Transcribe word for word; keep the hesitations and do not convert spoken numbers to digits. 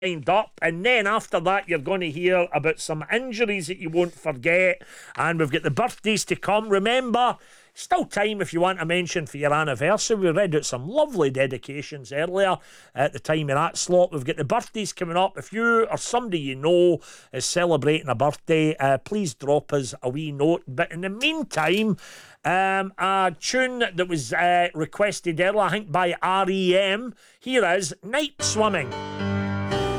lined up, and then after that you're going to hear about some injuries that you won't forget, and we've got the birthdays to come. Remember, still time if you want to mention for your anniversary. We read out some lovely dedications earlier at the time of that slot. We've got the birthdays coming up. If you or somebody you know is celebrating a birthday, uh, please drop us a wee note. But in the meantime, um, a tune that was uh, requested earlier, I think by R E M, here is Night Swimming.